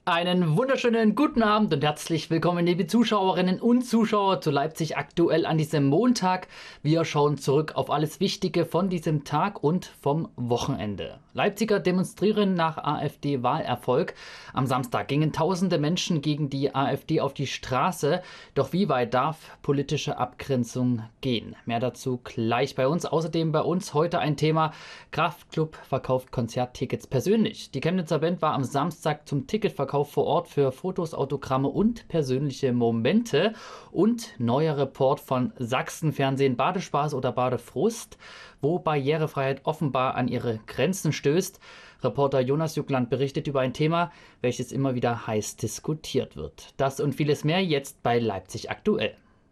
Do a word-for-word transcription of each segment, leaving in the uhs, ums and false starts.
Einen wunderschönen guten Abend und herzlich willkommen, liebe Zuschauerinnen und Zuschauer, zu Leipzig aktuell an diesem Montag. Wir schauen zurück auf alles Wichtige von diesem Tag und vom Wochenende. Leipziger demonstrieren nach AfD-Wahlerfolg. Am Samstag gingen tausende Menschen gegen die AfD auf die Straße. Doch wie weit darf politische Abgrenzung gehen? Mehr dazu gleich bei uns. Außerdem bei uns heute ein Thema: Kraftklub verkauft Konzerttickets persönlich. Die Chemnitzer Band war am Samstag zum Ticketverkauf vor Ort für Fotos, Autogramme und persönliche Momente. Und neuer Report von Sachsen-Fernsehen: Badespaß oder Badefrust, wo Barrierefreiheit offenbar an ihre Grenzen stößt. Reporter Jonas Juckland berichtet über ein Thema, welches immer wieder heiß diskutiert wird. Das und vieles mehr jetzt bei Leipzig aktuell.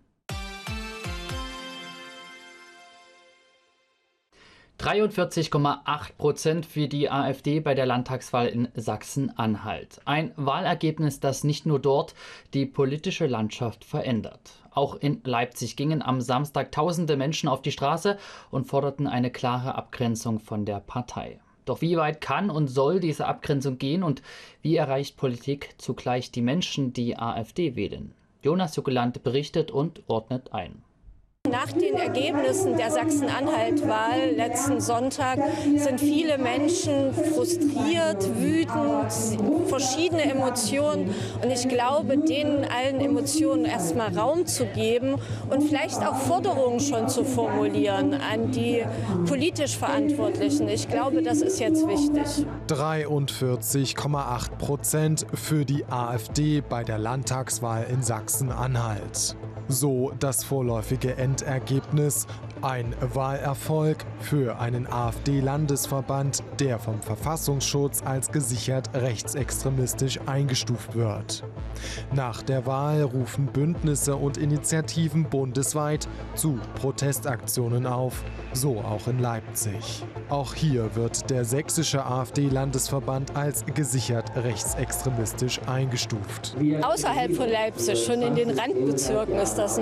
dreiundvierzig Komma acht Prozent für die AfD bei der Landtagswahl in Sachsen-Anhalt. Ein Wahlergebnis, das nicht nur dort die politische Landschaft verändert. Auch in Leipzig gingen am Samstag tausende Menschen auf die Straße und forderten eine klare Abgrenzung von der Partei. Doch wie weit kann und soll diese Abgrenzung gehen und wie erreicht Politik zugleich die Menschen, die AfD wählen? Jonas Juckland berichtet und ordnet ein. Nach den Ergebnissen der Sachsen-Anhalt-Wahl letzten Sonntag sind viele Menschen frustriert, wütend, verschiedene Emotionen. Und ich glaube, denen allen Emotionen erstmal Raum zu geben und vielleicht auch Forderungen schon zu formulieren an die politisch Verantwortlichen. Ich glaube, das ist jetzt wichtig. dreiundvierzig Komma acht Prozent für die AfD bei der Landtagswahl in Sachsen-Anhalt. So das vorläufige Endergebnis. Ein Wahlerfolg für einen AfD-Landesverband, der vom Verfassungsschutz als gesichert rechtsextremistisch eingestuft wird. Nach der Wahl rufen Bündnisse und Initiativen bundesweit zu Protestaktionen auf, so auch in Leipzig. Auch hier wird der sächsische AfD-Landesverband als gesichert rechtsextremistisch eingestuft. Außerhalb von Leipzig, schon in den Randbezirken, ist